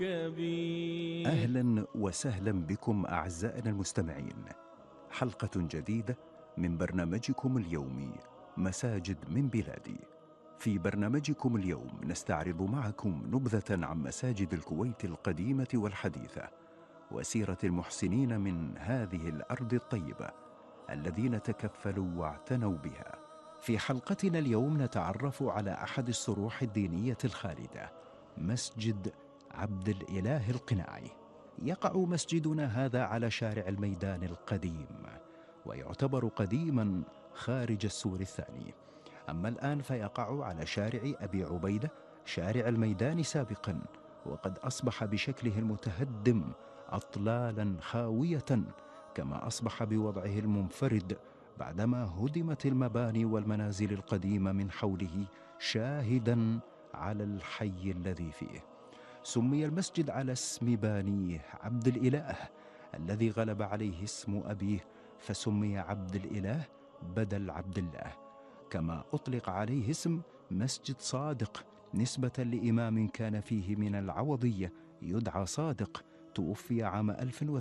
أهلا وسهلا بكم أعزائنا المستمعين، حلقة جديدة من برنامجكم اليومي مساجد من بلادي. في برنامجكم اليوم نستعرض معكم نبذة عن مساجد الكويت القديمة والحديثة وسيرة المحسنين من هذه الأرض الطيبة الذين تكفلوا واعتنوا بها. في حلقتنا اليوم نتعرف على أحد الصروح الدينية الخالدة، مسجد عبد الإله القناعي. يقع مسجدنا هذا على شارع الميدان القديم، ويعتبر قديما خارج السور الثاني. أما الآن فيقع على شارع أبي عبيدة، شارع الميدان سابقا، وقد أصبح بشكله المتهدم أطلالا خاوية، كما أصبح بوضعه المنفرد بعدما هدمت المباني والمنازل القديمة من حوله، شاهدا على الحي الذي فيه. سمي المسجد على اسم بانيه عبد الإله الذي غلب عليه اسم أبيه، فسمي عبد الإله بدل عبد الله. كما أطلق عليه اسم مسجد صادق نسبة لإمام كان فيه من العوضية يدعى صادق، توفي عام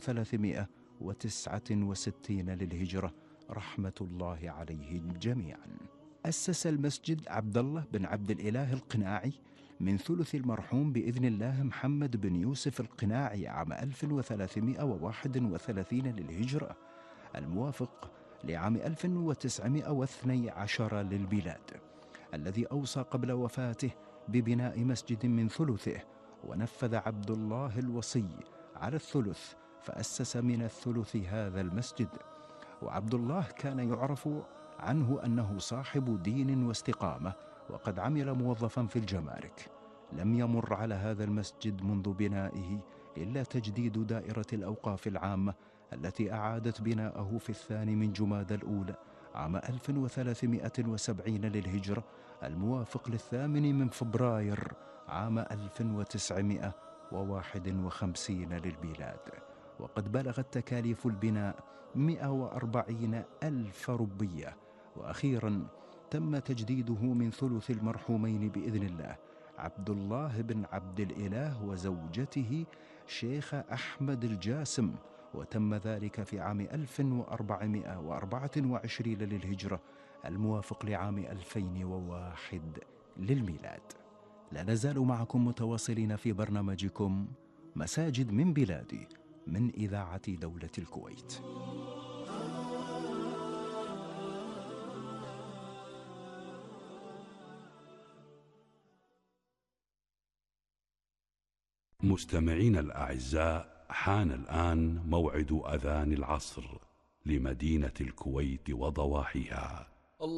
1369 للهجرة، رحمة الله عليهم جميعا. أسس المسجد عبد الله بن عبد الإله القناعي من ثلث المرحوم بإذن الله محمد بن يوسف القناعي عام 1331 للهجرة، الموافق لعام 1912 للبلاد، الذي أوصى قبل وفاته ببناء مسجد من ثلثه، ونفذ عبد الله الوصي على الثلث فأسس من الثلث هذا المسجد. وعبد الله كان يعرف عنه أنه صاحب دين واستقامة، وقد عمل موظفا في الجمارك. لم يمر على هذا المسجد منذ بنائه إلا تجديد دائرة الأوقاف العامة التي أعادت بناءه في الثاني من جمادى الأولى عام 1370 للهجرة، الموافق للثامن من فبراير عام 1951 للبلاد. وقد بلغت تكاليف البناء 140 ألف ربية. وأخيرا تم تجديده من ثلث المرحومين بإذن الله عبد الله بن عبد الإله وزوجته شيخ أحمد الجاسم، وتم ذلك في عام 1424 للهجرة، الموافق لعام 2001 للميلاد. لا نزال معكم متواصلين في برنامجكم مساجد من بلادي من إذاعة دولة الكويت. مستمعينا الأعزاء، حان الآن موعد أذان العصر لمدينة الكويت وضواحيها.